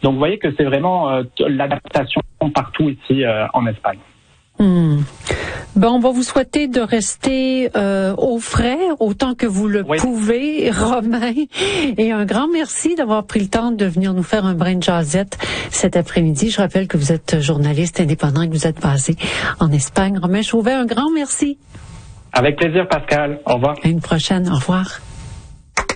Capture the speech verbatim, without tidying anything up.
Donc vous voyez que c'est vraiment euh, l'adaptation partout ici euh, en Espagne. Hmm. Ben, on va vous souhaiter de rester euh, au frais autant que vous le oui. pouvez, Romain. Et un grand merci d'avoir pris le temps de venir nous faire un brin de jasette cet après-midi. Je rappelle que vous êtes journaliste indépendant et que vous êtes basé en Espagne. Romain Chauvet, un grand merci. Avec plaisir, Pascal. Au revoir. À une prochaine. Au revoir.